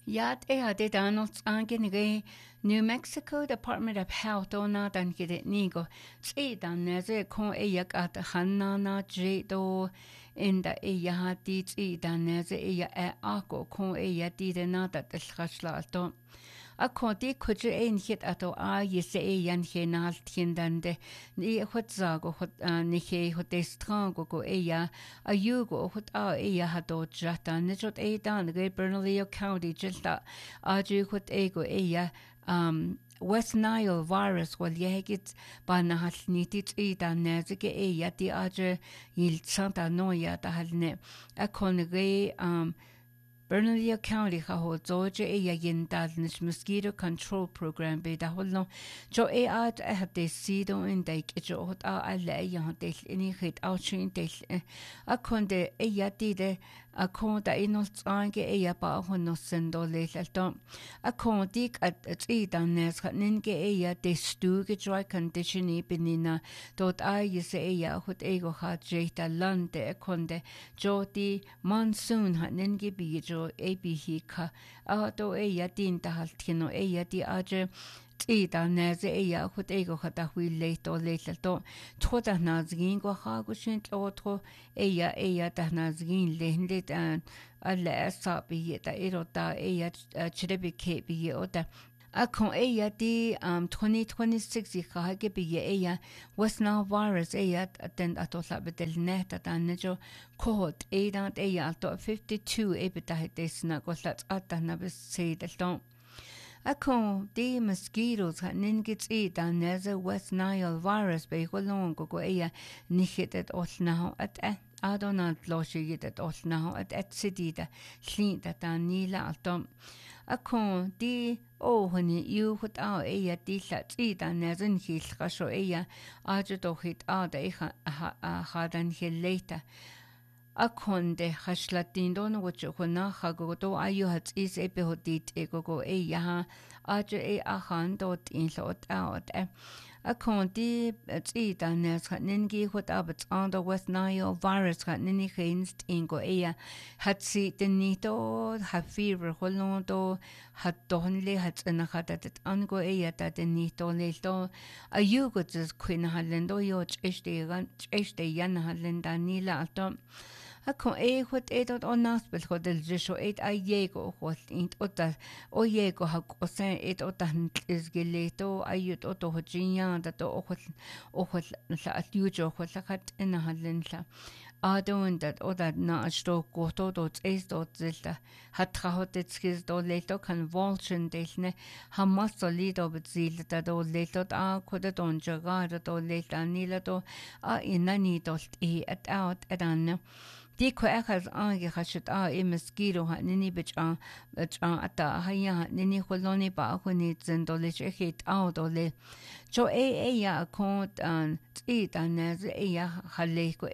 Yat de Donald's angenige New Mexico Department of Health ona dan gide nigo dan neze kon yak at hanana jedo in da hati dan neze ako kon di de nata tschlato a konti kutje ein hit ato yese yan henal tindande ni hot zago hot ni he hot estrango go a yugo hot hato jata ne jot dan ge Bernalillo County jilta ju hot ego West Nile virus wal yegit ban hal nitit dan nezige di yil santa noya da halne a konge Bernalillo County ho zoje yindal nis mosquito control program be da holno jo at de sido in de jo hot alle del ini hit outrin del a konde de a konda inol tsange ba hono sendo lelto a kondik at dan nes ninge de stuge dry condition benina dot yese hot ego hat jeta lande konde jo di monsoon ninge bi hika to din ta haltino di aje da neze hot ego hata huile to lelto toda nazgin go hago shint otro da nazgin lehinde dan alle sabi da erota chrebi ke bi ota Akon di 2026 hage bi West Nile virus den atola bedel net dan nejo kohot dan to 52 beta desna golat atana bese delton Akon di mosquitoes ningits dan neze West Nile virus be golong go nihitet olna at Adonat loshigit olna at sidida slint dan nila altom Akon di honi you hot di lat dan nezen hil rasho ajo hit da hadan hileta Akon de hashlatin don wucho hona hagoto ayu hat is epihodit ego ajo ahan dot in lot out Akon di dan nes ningi hot abat on the West Nile virus nini hinst ingo hat si denito hat fever holondo hat donle hat nahatat ango da denito lelto ayugo tis queen halendo yo cheste yan halenda nila alto Akon hot dot on naspel hodel jesho ayego hot int ota oyego hakosen ota is geleto ayut oto hojinya da to ohol la atjujo holakat in halenta adon dat oda na sto goto dot dot zelta hat trahotet skis do leto convulsion delne hamas solido bezilta do leto koda don jaga do leta nila do inani dot at out adan Di ko ekas hashit mosquito nini bich ata haya nini holoni ba huni zendolish hit dole jo ya akont dan nez hale ko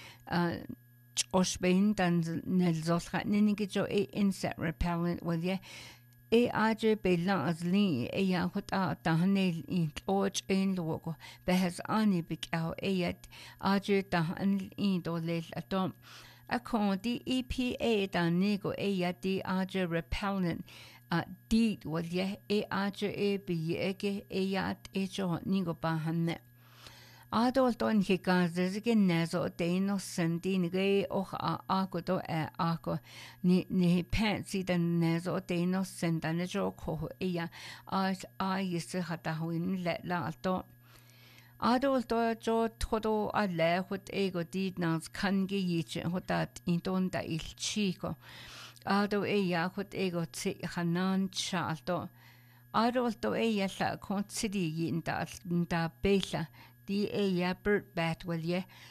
osbein dan nelzos nini jo insect repellent well aje belan as li hot hanel in och in logo behas ani bik aje in dole atom Akon di EPA dan nego di aje repellent dit wal aje bi jo nigo bahanne Adol don hikazes nezo deino sendin ge agodo ako ni pensi den nezo deino sendane jo ko yise hata huin la alto Adol do jo todo alle hot ego dit nas kan ge yiche hotat inton da il chico Ado hot ego tsi hanan chalto Adol do la konsidi yin da bela di bird bat well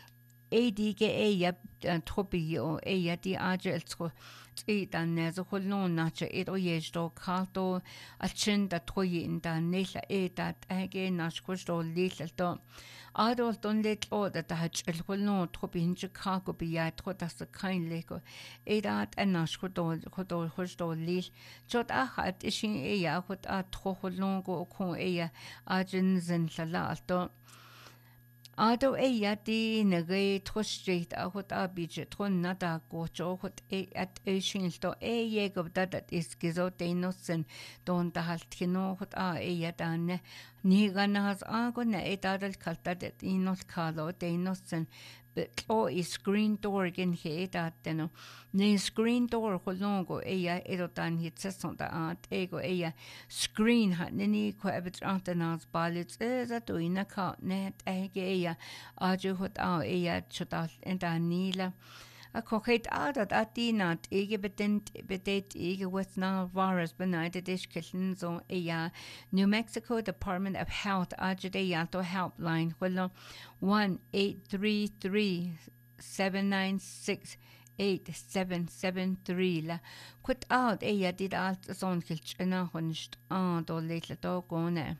tropi di ajelsko dan nezo holnon nacha yesto kalto achin da toyi in da nela dat age nashkosto lilto adol don let da hachel holnon tropi in Chicago bi trotas da kein leko dat nashkosto hosto lil jot hat ishin hot a tro holnon go ko ajin zen lala alto Ado yati nagay trostrit ahot abidje tron nada gocho hot at shingsto yegob dat is gizoteinosen don da halt kino hot yatan niganas agona etadal kaltadet inot kalo teinosen but is screen door gen hetateno ne screen door holongo erotan hitseson da ego screen hat nini ko ebet antenas balits zato inaka net ege aju hot chutal enda nila a cohet adat atinat ege bedet ege with na virus benighted ishkillen so New Mexico Department of Health ajade yanto helpline hullo 1-833-796 8773 la quit out did alt son kilchena hunst do little dogone.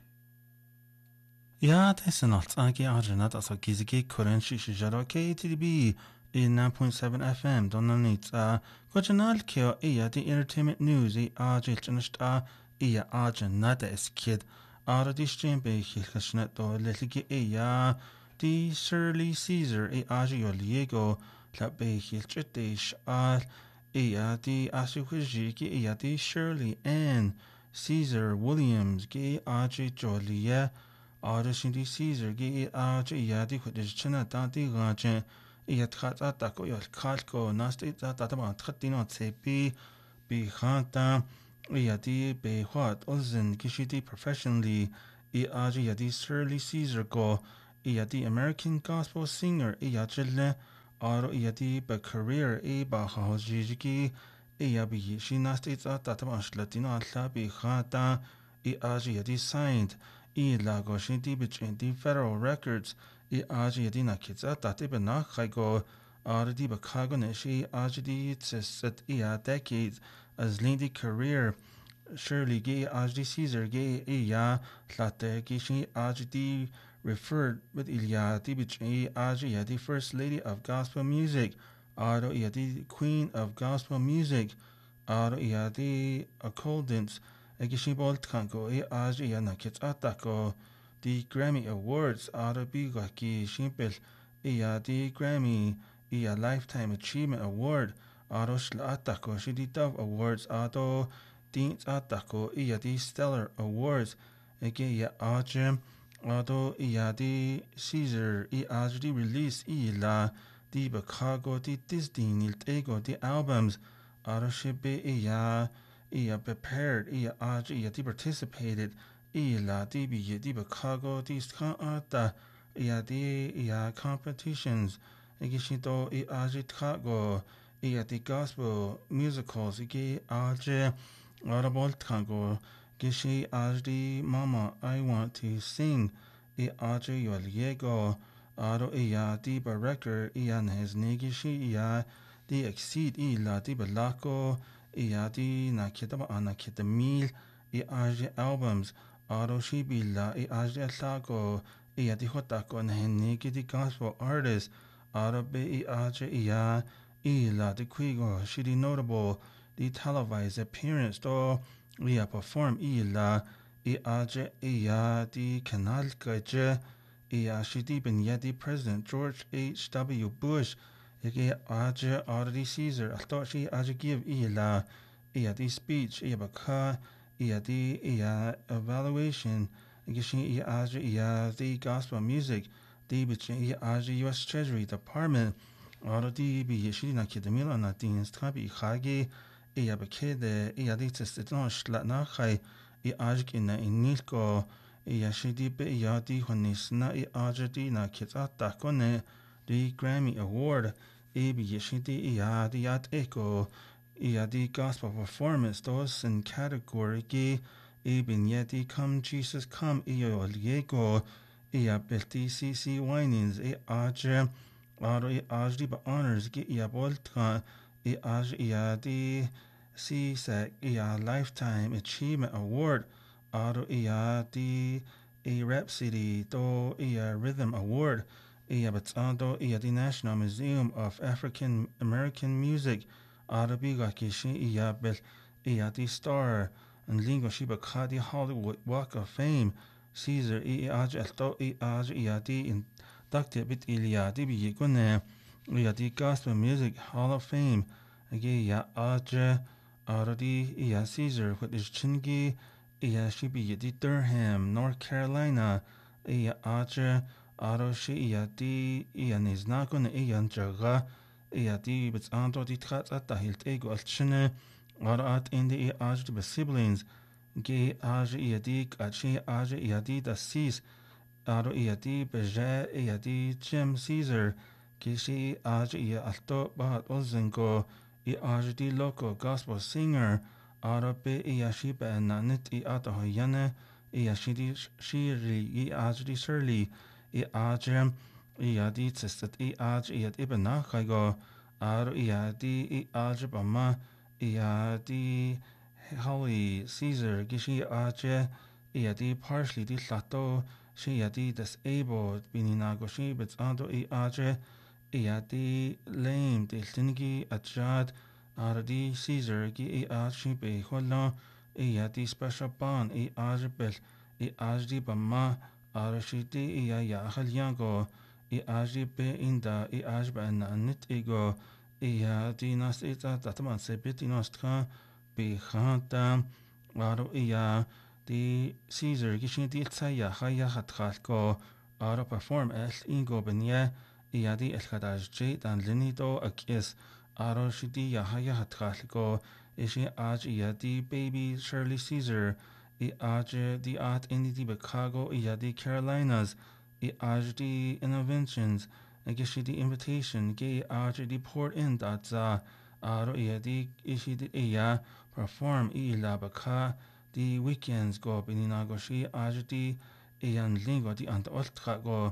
Ja, det är något. Jag har not alltså kiziki currency shijaro KTB in 9.7 FM donanit kojanal kyo the entertainment news ajil chansta ajan nada es kid aradi stream be hilkashnet do leligi the Shirley Caesar aji oliego la be hilchetish the asuhiji the Shirley Ann Caesar Williams ge aji jolia Arashindi Caesar ge yadi khudish chana tanti gaje khata tako yol khalko nasti tatama khatino tsepi bi khata yadi be hot olzen kishidi professionally yadi Shirley Caesar go yadi American gospel singer yachille aro yadi be career ba hajiji yabi shinasti tatama slatino alla bi khata yadi signed la goshinti between the federal records ajidi na kitsa tate bena khaigo ardi bakago neshi ajidi set decades as lindy career Shirley ge ajdi Caesar ge late gishi ajdi referred with ilyati between ajdi first lady of gospel music aro yadi queen of gospel music aro yadi accordance Egishibolt kanko aji yanakit atako the Grammy Awards ara bigaki shimpel the Grammy Lifetime Achievement Award aro shla atako shidi Dove Awards ado dins atako the Stellar Awards ege ajem ado the Caesar ajdi release la the Bakago the Disney nilt ego the albums aro shibe prepared di participated la di Chicago di competitions gishinto Chicago di gospel musicals arabol tango gishi di Mama I Want to Sing yoliego aro di record nes negishi di exceed la di balako di nakita anakita mil albums aro shibila lago di hotako nheniki di gospel artists aro be la di quigo shidi notable the televised appearance do perform la di canal gaje shidi ben yadi President George H.W. Bush already Caesar I thought she give la the speech baka the evaluation gishi the gospel music the US Treasury Department already be she na kidemila na din stabi khage bekede the testetno shla na khai in nilko shidi be the honisna di na kitsa takone the Grammy Award shidi the echo the gospel performance those in category yeti come Jesus come liego belti CC Winings ajdi ba honors boltka the CSAC Lifetime Achievement Award the Rhapsody to Rhythm Award the National Museum of African American Music Arabigakishi bel the Star and Lingo Shiba Kadi Hollywood Walk of Fame Caesar in Dr. Bit Ilia, DB Gune, the Gospel Music Hall of Fame, again, ya Aja, Arodi, ya Caesar, what is Chingi, ya Shibi, di Durham, North Carolina, ya Aja, Aroshi, ya di, ya Niznagun, ya Jaga, ya di, but Ando di Tats at the Hilt Ego Alchine, Arat in the Aj the siblings, Gay Aj Yadi, Achi Aj Yadi, the Seas, Aro Yadi, Beja, Yadi, Jim Caesar, Kishi Aj Alto, Bat Ozengo, Aj di local gospel singer, Aro Be Yashiba and Nanit Ato Hoyane, Yashidi Shiri, Aj di Surly, Ajem, Yadi Tistat Aj Yad Ibenachaigo, Aro Yadi Aj Bama, Yadi Holy Caesar, Gishi Aje, Yadi partially di Lato, She Yadi disabled, Bininago Shi, but Ando Aje, Yadi lame, de Lingi Ajad, Aradi Caesar, Gi Aji Be Hola, Yadi special bond, Ajabel, Ajdi Bama, Arashidi, Yahal Yango, Aji Be Inda, Ajba and Nit Ego, Yadi Nas Ita, Tataman Sebitinostka, Be Hanta, Aro the Caesar, Gishin di Tsaya, Haya Hatkalko, Aro perform El Ingo Benya, Yadi El Kadaj Jade and Linido Akis, Aro Shidi Yahaya Hatkalko, Ishi Aj Yadi Baby Shirley Caesar, Aj the Art in the Chicago, Yadi Carolinas, Aj the Interventions, Gishi the Invitation, Gay Aj the Port in that Aro Yadi Ishi the Iya perform Ila Baka. The weekends go Beninagoshi Ajdi Ian Lingo the Ant Ultra go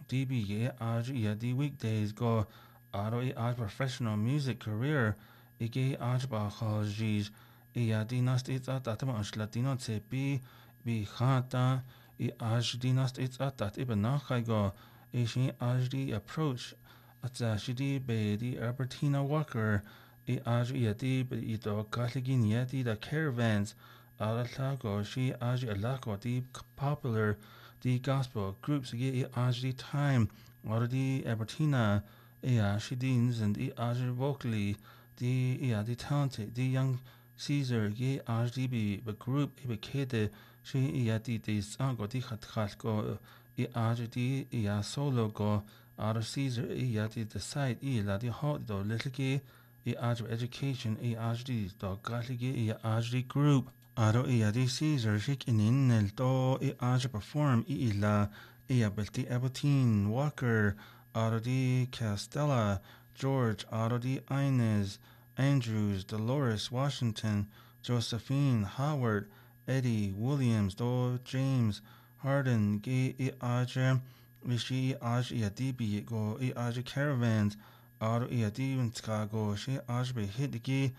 DB Aj the weekdays go Aro Aj professional music career Ige Ajba Hajis Iadi Nast it's at Atamash Latino Tepi Bi Hata Aj Dinast it's at that Ibanachai go Ishi Ajdi approach at Shidi Be the Albertina Walker Aj Yadi Ito Kaligin Yadi the caravans Alatago, she Aji Alako, the popular, the gospel groups, Aji time, or the Albertina, she deans and the Aji vocally, the talented, the young Caesar, Aji be the group, Ibekede, she the Sango, the Hatkalko, Aji the solo go, out of Caesar, the side, the hot, the little gay, Aji education, Aji, the Gatlige, Aji group. Aro di Caesar shik inin el do aja perform la belti Abbottine Walker aro di Castella George aro di Inez Andrews Dolores Washington Josephine Howard Eddie Williams do James Harden ge aja wishi aja dibi go aja caravans aro di Chicago she aja be hit ge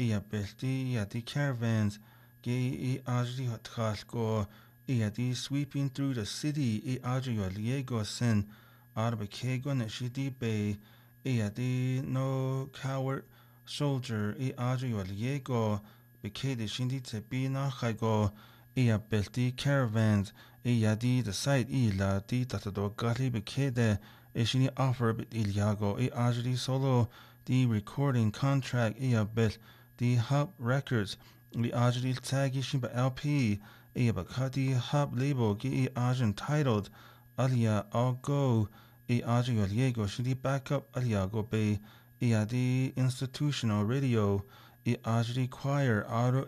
belti di caravans Gay Ajri Hatkalko, Eadi sweeping through the city, Adrio Liego Sin, Arbakego Neshidi Bay, Eadi no coward soldier, Adrio Liego, Bekade Shindi Tebina Haigo, Ea Belti caravans, Eadi the site Ila, Di Tatado Gali Bekade, Eshini offer but Iliago, Ajri solo, the recording contract, Ea Belt, the Hub Records. The Ajri Tagi Shimba LP, Bakati Hub label, Gi Ajin titled Alia All Go, Ajri Oliego, Shidi Backup Aliago Bay, the Institutional Radio, Ajri Choir, Aro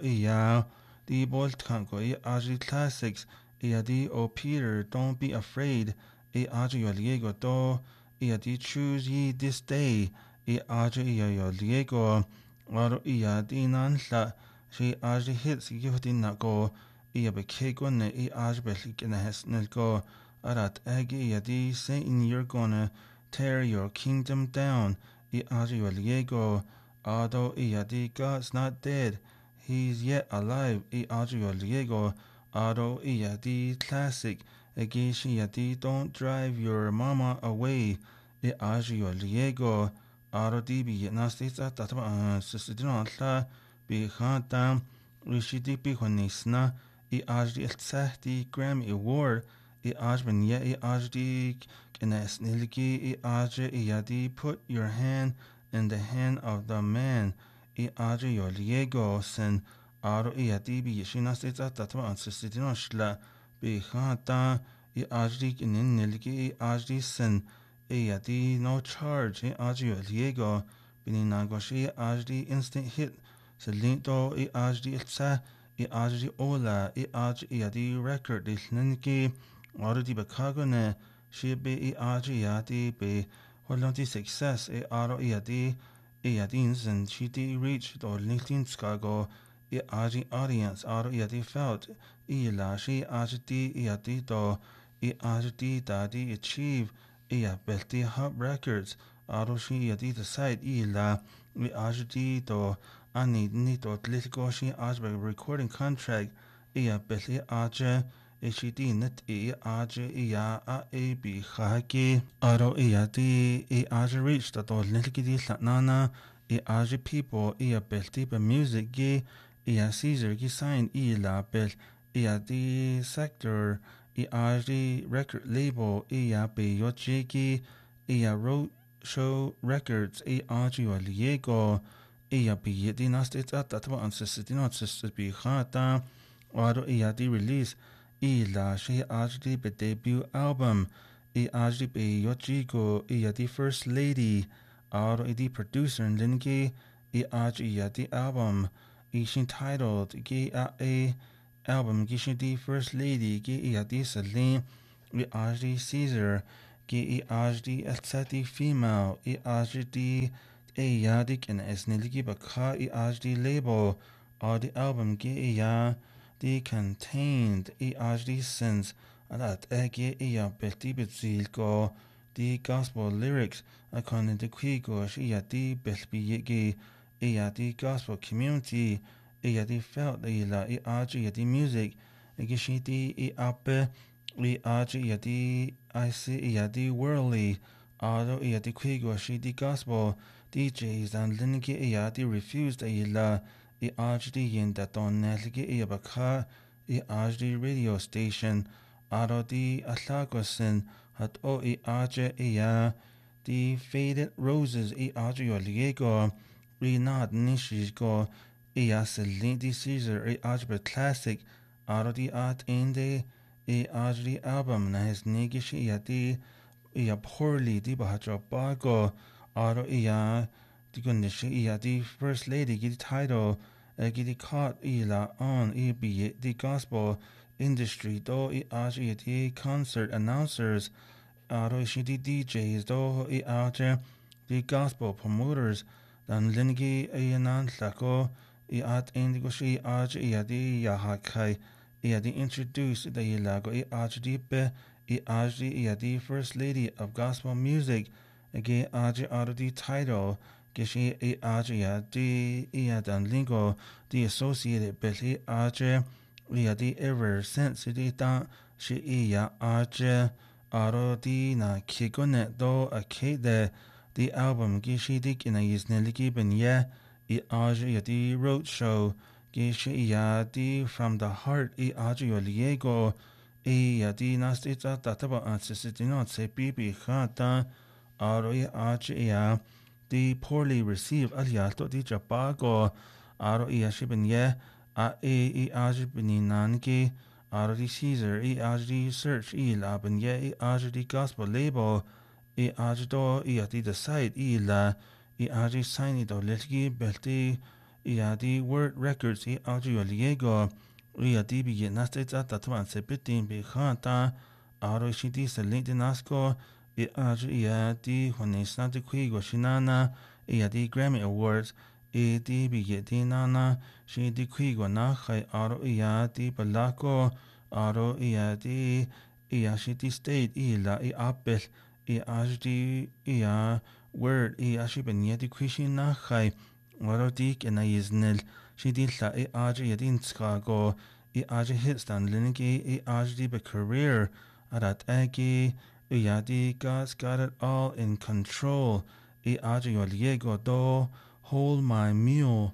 the Boltanko, Ajri Classics, the O Peter, Don't Be Afraid, Ajri Oliego Do, the Choose Ye This Day, Ajri Oliego, Aro the Nanla. She Ajri hits Giftin Nago, Bekegone, Ajbelik in a Hesnelgo, Arat Agi Yadi, saying you're gonna tear your kingdom down, Ajri Oliego, although Yadi, God's not dead, he's yet alive, Ajri Oliego, although Yadi classic, Agishi Yadi, don't drive your mama away, Ajri Oliego, Aro Dibi, Nastita, Tatama, Sisidinotla. بخاطر رشيدي بيخونيسنا Ajri التساهدي Grammy Award I ajben ye I ajdi kines nilgi I aj yadi put your hand in the hand of the man I aj yoliego sen aro yadi bi yeshinas eta tatwa ansistino shla bi khata I ajdi kinin nilgi I ajdi sen yadi no charge I aj yoliego bininagoshi ajdi instant hit selinto I ajdi ilsa I ajdi ola I aj yadi record ilninki already bakagone she be I aj yadi be holanti success aro yadi yadins and she di reached or linkedin skago I aj audience aro yadi felt la she ajdi yadi do I ajdi dadi achieve belti hub records aro she yadi the site la I ajdi do ani nito tlitgo she aj recording contract belti aj HD net aj ya a b khaki aro di aj reach that all nilki di nana aj people belti be music gi Caesar gi sign la bel di sector aj record label be yochi gi road show records aj liego be di nastit at that one sisters be khata aro di release la she ajdi be debut album ajdi be yochigo di first lady aro di producer lingi ajdi di album shin titled gi a album gi shin di first lady gi di Celine ajdi Caesar gi ajdi elsati female ajdi yadik and esniligi baka ajdi label the album gi the contained HD sins that ege belti bezilgo the gospel lyrics according to Quigo the belbi the gospel community the felt la the music gishi the ape the I see the worldly although the Quigo the gospel DJs and linki the refused la HD in that on Nelgi Baka HD radio station aro di Atlagosin hat o aj the faded roses liego not nishigo selin di Caesar ajbe classic aro di at inde HD album na his negishi di poorly di bahajo bago aro the gundishi the first lady get title get caught ila on be the gospel industry do the concert announcers aro the DJs do the gospel promoters dan lingi nan lako at indigo shi the yahakai the introduce the lago the be the first lady of gospel music again aro the title Gishi di dan lingo the associated belly the ever since the da shi aro di na kigone do akede the album gishi dik in a yisneliki ben the road show gishi di from the heart liego di nastita tataba ansisitino se bibi khata aro the poorly received aliato di Japago aro shibin ajibini nanki aro di Caesar ajdi search laban ajdi gospel label ajdo di the site la ajdi sign do letgi belti di word records ajdi liego di bi nasteta tatuan sepitin bi khata aro shidi selin nasco di honesna de quigo shinana di Grammy Awards di bi nana shi di quigo na khai aro di balako aro di shi di state la apel ajdi word shi ben di quishin na khai aro di kena yiznel shi di la di inskago hits dan linki di be career arat agi di God's got it all in control. Liego do hold my mule.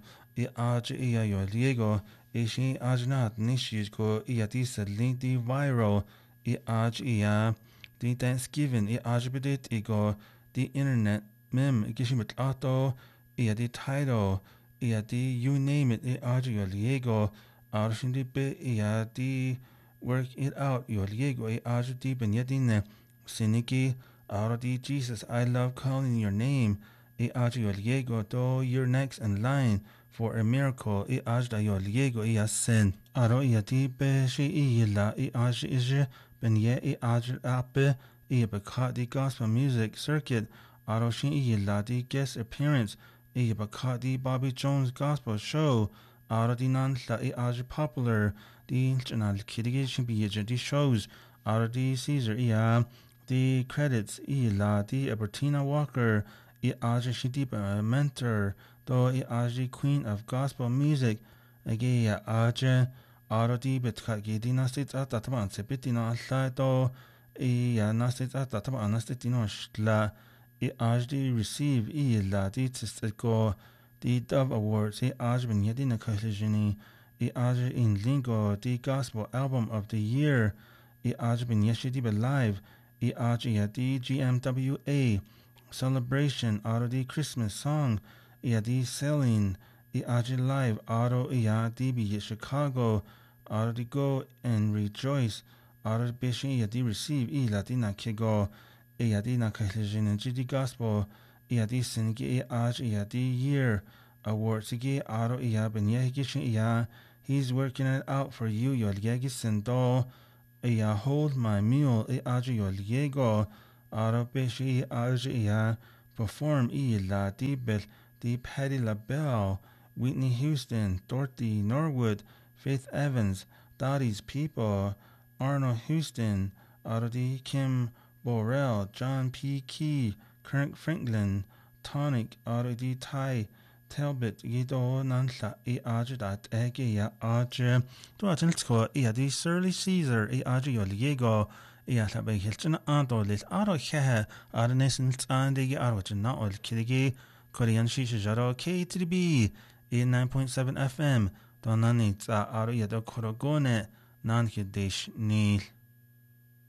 Liego she ajnat nishis go di selin di viral. I aj iya the Thanksgiving I aj bedit igo the internet mem gishimit ato iya the title iya the you name it I aj yo liego arshindi be iya the work it out yo liego I aj the ben yadine siniki aradi Jesus I love calling your name I aj yo liego do you're next in line for a miracle I aj da yo liego I sin aro iya the be shi I la I aj is ben ye I aj ape I bekat the gospel music circuit Aroshin I la the guest appearance I bekat the Bobby Jones gospel show Aradi nan la I aj popular the channel kidigation be the shows Aradi Caesar I the credits I la the Albertina Walker I aj shidiba mentor do I aj queen of gospel music age aj Aradi bekat the dynasty tataban sepitina la do I nastit طبعا nastit لا أجدي receive لا دي تستكو دي Dove Awards أج من يدينا كهلجني أج in lingo دي Gospel Album of the Year أج من يشدي بالlive أج يدي GMWA Celebration أرو Christmas Song يدي Selling أج live أرو يدي بي Chicago أرو Go and Rejoice Ar beshi yadi receive latina kigo yadina kahlijin jidi gospel yadi singi aj yadi year award sigi aro ben yagishin he's working it out for you yol yagisendo hold my mule aj yol yego aro beshi aj perform la di bel di Patti LaBelle Whitney Houston Dorothy Norwood Faith Evans Dottie's People Arnold Houston, Arodi Kim Borrell, John P. Key, Kirk Franklin, Tonic, Arodi Ty, Talbot, Gido Nanla, Ajadat, Ege, Aja, Duatilsko, Eadi, Surly Caesar, Aja Yoliego, Eatabe Hilton, Adolit, Aro Hehe, Arnesins, and the Arwachin, not all Kidigi, Korean Shishajaro, K3B, 89.7 FM, Donanits, Aro Yado Korogone, Nan Hidesh Nil.